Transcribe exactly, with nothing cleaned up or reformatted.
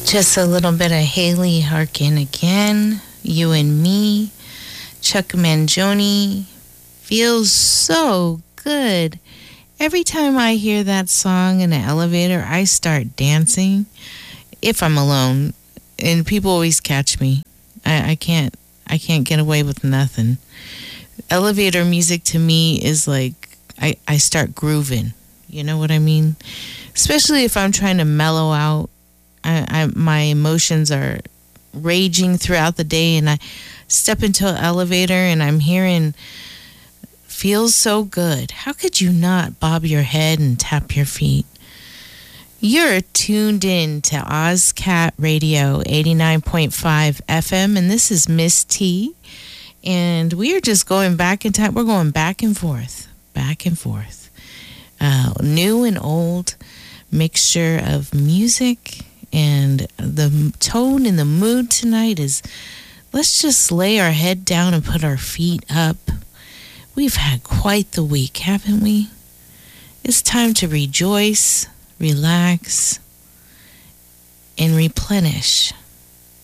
Just a little bit of Haley Harkin again, You and Me, Chuck Mangione. Feels so good. Every time I hear that song in an elevator, I start dancing. If I'm alone, and people always catch me. I, I can't I can't get away with nothing. Elevator music to me is like I, I start grooving. You know what I mean? Especially if I'm trying to mellow out. I, I, my emotions are raging throughout the day, and I step into an elevator and I'm hearing Feels So Good. How could you not bob your head and tap your feet? You're tuned in to OzCat Radio eighty-nine point five F M, and this is Miss T, and we are just going back in time. We're going back and forth, back and forth. Uh, new and old mixture of music. And the tone and the mood tonight is, let's just lay our head down and put our feet up. We've had quite the week, haven't we? It's time to rejoice, relax, and replenish.